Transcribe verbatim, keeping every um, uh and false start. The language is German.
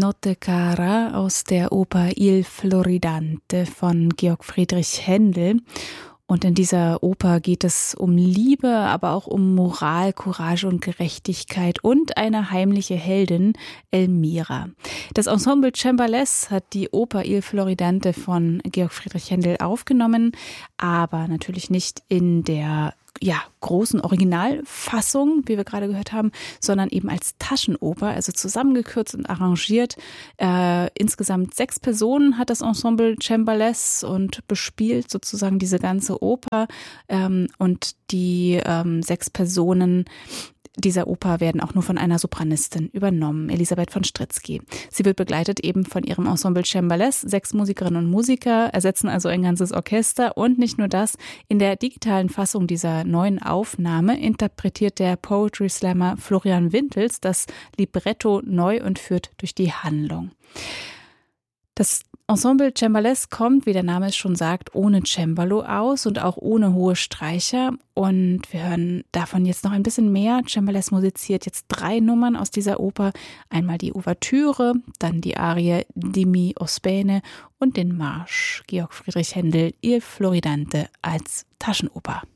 Notte cara aus der Oper Il Floridante von Georg Friedrich Händel. Und in dieser Oper geht es um Liebe, aber auch um Moral, Courage und Gerechtigkeit und eine heimliche Heldin, Elmira. Das Ensemble Cembalo hat die Oper Il Floridante von Georg Friedrich Händel aufgenommen, aber natürlich nicht in der ja, großen Originalfassung, wie wir gerade gehört haben, sondern eben als Taschenoper, also zusammengekürzt und arrangiert. Äh, insgesamt sechs Personen hat das Ensemble Cembalo und bespielt sozusagen diese ganze Oper. Ähm, und die ähm, sechs Personen dieser Oper werden auch nur von einer Sopranistin übernommen, Elisabeth von Stritzky. Sie wird begleitet eben von ihrem Ensemble Cembalo. Sechs Musikerinnen und Musiker ersetzen also ein ganzes Orchester. Und nicht nur das, in der digitalen Fassung dieser neuen Aufnahme interpretiert der Poetry Slammer Florian Wintels das Libretto neu und führt durch die Handlung. Das Ensemble Cembalo kommt, wie der Name es schon sagt, ohne Cembalo aus und auch ohne hohe Streicher. Und wir hören davon jetzt noch ein bisschen mehr. Cembalo musiziert jetzt drei Nummern aus dieser Oper. Einmal die Ouvertüre, dann die Arie Dimmi Ospene und den Marsch Georg Friedrich Händel Il Floridante als Taschenoper.